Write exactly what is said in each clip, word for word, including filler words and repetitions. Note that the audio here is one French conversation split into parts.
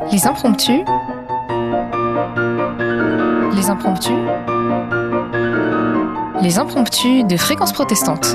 Les impromptus. Les impromptus. Les impromptus de Fréquence Protestante.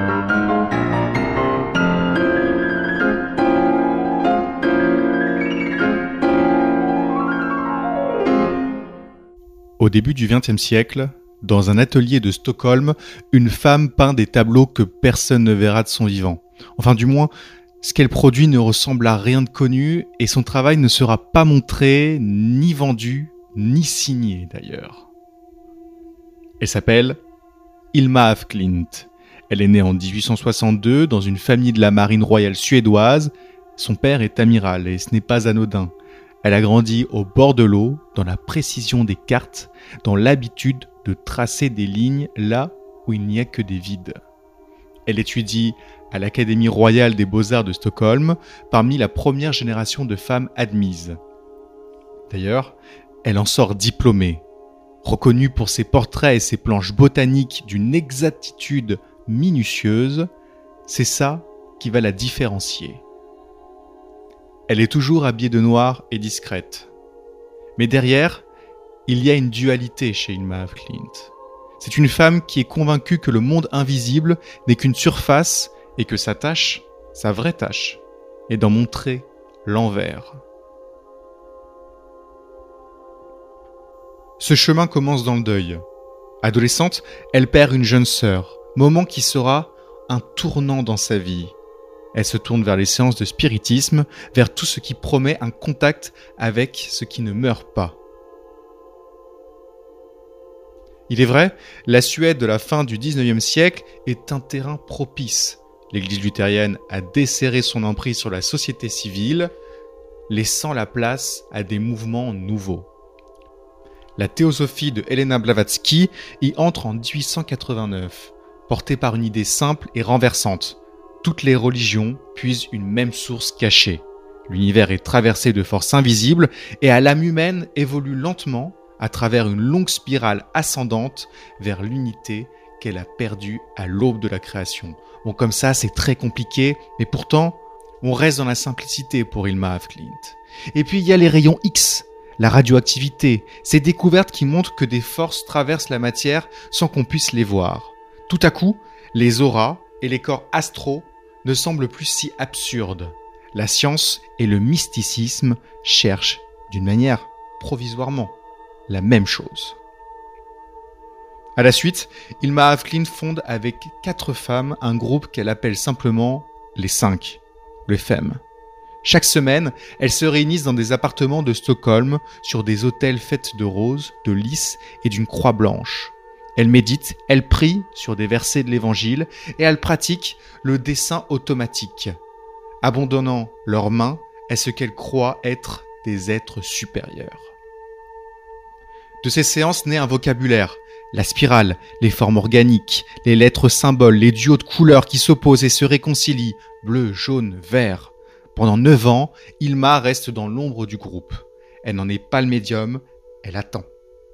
Au début du vingtième siècle, dans un atelier de Stockholm, une femme peint des tableaux que personne ne verra de son vivant. Enfin, du moins, ce qu'elle produit ne ressemble à rien de connu et son travail ne sera pas montré, ni vendu, ni signé d'ailleurs. Elle s'appelle Hilma af Klint. Elle est née en dix-huit cent soixante-deux dans une famille de la marine royale suédoise. Son père est amiral et ce n'est pas anodin. Elle a grandi au bord de l'eau, dans la précision des cartes, dans l'habitude de tracer des lignes là où il n'y a que des vides. Elle étudie à l'Académie royale des beaux-arts de Stockholm, parmi la première génération de femmes admises. D'ailleurs, elle en sort diplômée, reconnue pour ses portraits et ses planches botaniques d'une exactitude minutieuse. C'est ça qui va la différencier. Elle est toujours habillée de noir et discrète. Mais derrière, il y a une dualité chez Hilma af Klint. C'est une femme qui est convaincue que le monde invisible n'est qu'une surface et que sa tâche, sa vraie tâche, est d'en montrer l'envers. Ce chemin commence dans le deuil. Adolescente, elle perd une jeune sœur, moment qui sera un tournant dans sa vie. Elle se tourne vers les séances de spiritisme, vers tout ce qui promet un contact avec ce qui ne meurt pas. Il est vrai, la Suède de la fin du dix-neuvième siècle est un terrain propice. L'Église luthérienne a desserré son emprise sur la société civile, laissant la place à des mouvements nouveaux. La théosophie de Helena Blavatsky y entre en dix-huit cent quatre-vingt-neuf, portée par une idée simple et renversante. Toutes les religions puisent une même source cachée. L'univers est traversé de forces invisibles et à l'âme humaine évolue lentement à travers une longue spirale ascendante vers l'unité qu'elle a perdue à l'aube de la création. Bon, comme ça, c'est très compliqué, mais pourtant, on reste dans la simplicité pour Hilma af Klint. Et puis, il y a les rayons X, la radioactivité, ces découvertes qui montrent que des forces traversent la matière sans qu'on puisse les voir. Tout à coup, les auras et les corps astraux ne semblent plus si absurdes. La science et le mysticisme cherchent, d'une manière provisoirement, la même chose. À la suite, Hilma af Klint fonde avec quatre femmes un groupe qu'elle appelle simplement les cinq, les femmes. Chaque semaine, elles se réunissent dans des appartements de Stockholm sur des autels faits de roses, de lys et d'une croix blanche. Elles méditent, elles prient sur des versets de l'Évangile et elles pratiquent le dessin automatique, abandonnant leurs mains à ce qu'elles croient être des êtres supérieurs. De ces séances naît un vocabulaire, la spirale, les formes organiques, les lettres symboles, les duos de couleurs qui s'opposent et se réconcilient, bleu, jaune, vert. Pendant neuf ans, Hilma reste dans l'ombre du groupe. Elle n'en est pas le médium, elle attend.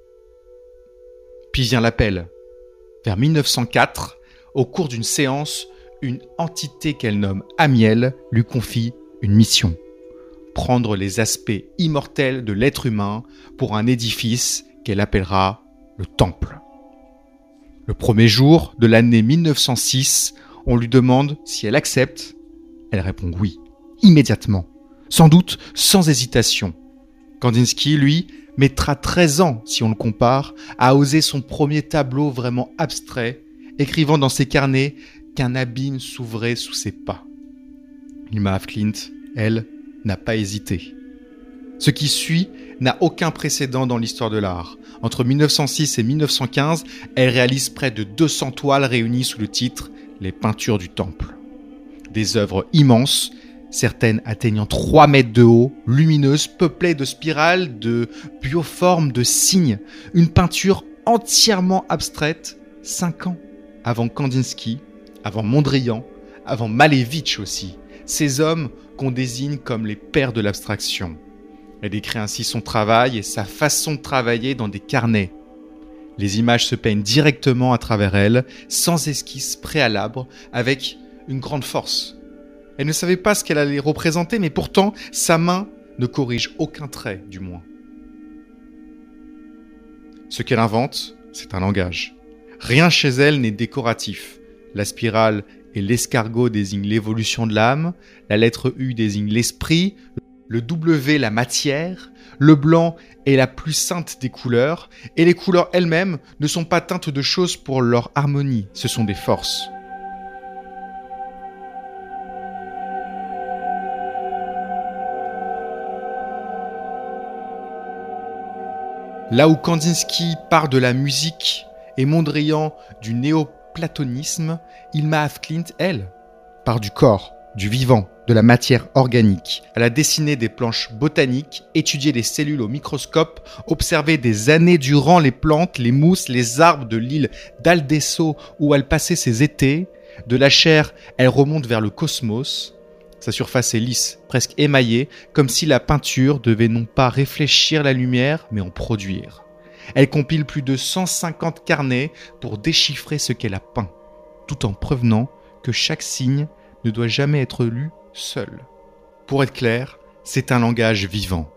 Puis vient l'appel. Vers mille neuf cent quatre, au cours d'une séance, une entité qu'elle nomme Amiel lui confie une mission. Prendre les aspects immortels de l'être humain pour un édifice qu'elle appellera le Temple. Le premier jour de l'année mille neuf cent six, on lui demande si elle accepte. Elle répond oui, immédiatement, sans doute sans hésitation. Kandinsky, lui, mettra treize ans, si on le compare, à oser son premier tableau vraiment abstrait, écrivant dans ses carnets qu'un abîme s'ouvrait sous ses pas. Hilma af Klint, elle, n'a pas hésité. Ce qui suit n'a aucun précédent dans l'histoire de l'art. Entre mille neuf cent six et mille neuf cent quinze, elle réalise près de deux cents toiles réunies sous le titre « Les peintures du Temple ». Des œuvres immenses, certaines atteignant trois mètres de haut, lumineuses, peuplées de spirales, de bioformes, de signes. Une peinture entièrement abstraite, cinq ans avant Kandinsky, avant Mondrian, avant Malevich aussi. Ces hommes qu'on désigne comme les pères de l'abstraction. Elle décrit ainsi son travail et sa façon de travailler dans des carnets. Les images se peignent directement à travers elle, sans esquisse préalable, avec une grande force. Elle ne savait pas ce qu'elle allait représenter, mais pourtant, sa main ne corrige aucun trait du moins. Ce qu'elle invente, c'est un langage. Rien chez elle n'est décoratif. La spirale et l'escargot désignent l'évolution de l'âme, la lettre U désigne l'esprit, le W la matière, le blanc est la plus sainte des couleurs, et les couleurs elles-mêmes ne sont pas teintes de choses pour leur harmonie, ce sont des forces. Là où Kandinsky part de la musique et Mondrian du néoplatonisme, Hilma af Klint, elle, part du corps, du vivant, de la matière organique. Elle a dessiné des planches botaniques, étudié les cellules au microscope, observé des années durant les plantes, les mousses, les arbres de l'île d'Aldesso où elle passait ses étés. De la chair, elle remonte vers le cosmos. Sa surface est lisse, presque émaillée, comme si la peinture devait non pas réfléchir la lumière, mais en produire. Elle compile plus de cent cinquante carnets pour déchiffrer ce qu'elle a peint, tout en prévenant que chaque signe ne doit jamais être lu seul. Pour être clair, c'est un langage vivant.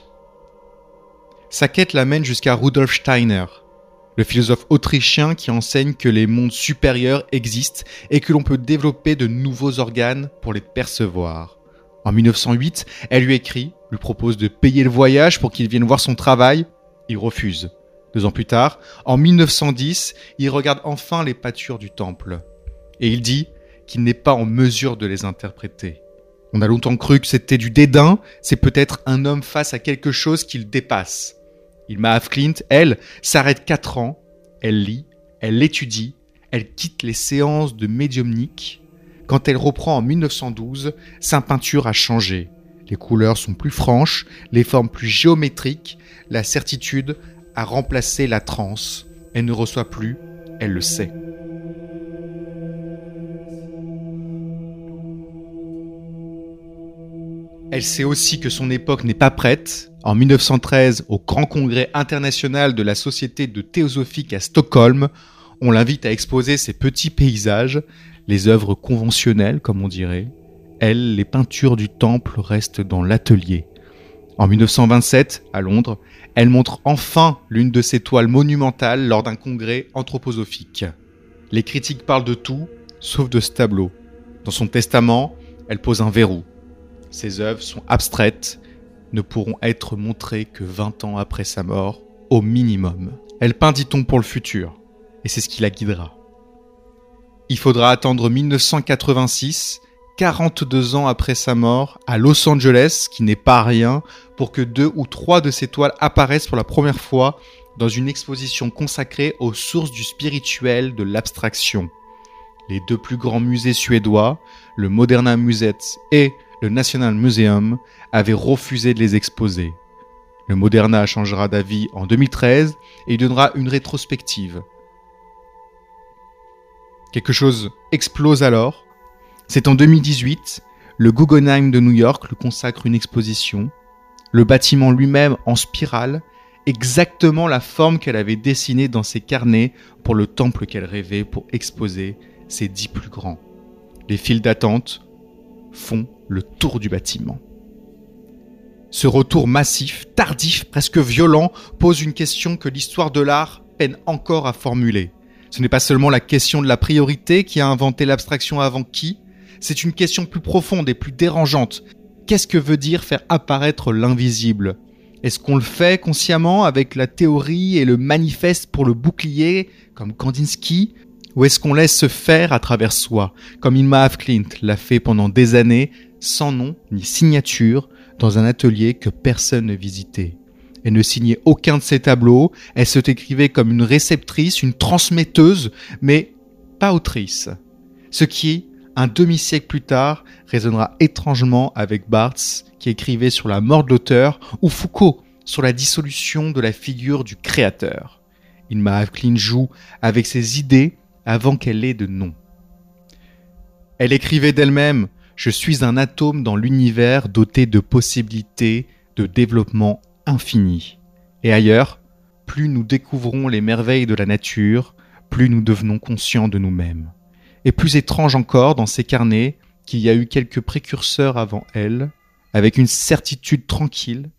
Sa quête l'amène jusqu'à Rudolf Steiner, le philosophe autrichien qui enseigne que les mondes supérieurs existent et que l'on peut développer de nouveaux organes pour les percevoir. En mille neuf cent huit, elle lui écrit, lui propose de payer le voyage pour qu'il vienne voir son travail. Il refuse. Deux ans plus tard, en mille neuf cent dix, il regarde enfin les peintures du temple. Et il dit qu'il n'est pas en mesure de les interpréter. On a longtemps cru que c'était du dédain, c'est peut-être un homme face à quelque chose qu'il dépasse. Hilma af Klint, elle, s'arrête quatre ans, elle lit, elle l'étudie, elle quitte les séances de médiumnique. Quand elle reprend en mille neuf cent douze, sa peinture a changé. Les couleurs sont plus franches, les formes plus géométriques, la certitude a remplacé la transe. Elle ne reçoit plus, elle le sait. Elle sait aussi que son époque n'est pas prête. En mille neuf cent treize, au Grand Congrès international de la Société de théosophique à Stockholm, on l'invite à exposer ses petits paysages, les œuvres conventionnelles, comme on dirait. Elle, les peintures du temple restent dans l'atelier. En mille neuf cent vingt-sept, à Londres, elle montre enfin l'une de ses toiles monumentales lors d'un congrès anthroposophique. Les critiques parlent de tout, sauf de ce tableau. Dans son testament, elle pose un verrou. Ses œuvres sont abstraites, ne pourront être montrées que vingt ans après sa mort, au minimum. Elle peint, dit-on, pour le futur, et c'est ce qui la guidera. Il faudra attendre mille neuf cent quatre-vingt-six, quarante-deux ans après sa mort, à Los Angeles, qui n'est pas rien, pour que deux ou trois de ses toiles apparaissent pour la première fois dans une exposition consacrée aux sources du spirituel de l'abstraction. Les deux plus grands musées suédois, le Moderna Museet et le National Museum, avaient refusé de les exposer. Le Moderna changera d'avis en deux mille treize et il donnera une rétrospective. Quelque chose explose alors. C'est en deux mille dix-huit, le Guggenheim de New York lui consacre une exposition. Le bâtiment lui-même en spirale, exactement la forme qu'elle avait dessinée dans ses carnets pour le temple qu'elle rêvait pour exposer ses dix plus grands. Les files d'attente font le tour du bâtiment. Ce retour massif, tardif, presque violent, pose une question que l'histoire de l'art peine encore à formuler. Ce n'est pas seulement la question de la priorité qui a inventé l'abstraction avant qui, c'est une question plus profonde et plus dérangeante. Qu'est-ce que veut dire faire apparaître l'invisible ? Est-ce qu'on le fait consciemment avec la théorie et le manifeste pour le bouclier, comme Kandinsky ? Ou est-ce qu'on laisse se faire à travers soi, comme Hilma af Klint l'a fait pendant des années, sans nom ni signature, dans un atelier que personne ne visitait. Elle ne signait aucun de ses tableaux, elle se décrivait comme une réceptrice, une transmetteuse, mais pas autrice. Ce qui, un demi-siècle plus tard, résonnera étrangement avec Barthes, qui écrivait sur la mort de l'auteur, ou Foucault, sur la dissolution de la figure du créateur. Hilma af Klint joue avec ses idées avant qu'elle ait de nom. Elle écrivait d'elle-même « Je suis un atome dans l'univers doté de possibilités de développement infini. » Et ailleurs, plus nous découvrons les merveilles de la nature, plus nous devenons conscients de nous-mêmes. Et plus étrange encore dans ces carnets qu'il y a eu quelques précurseurs avant elle, avec une certitude tranquille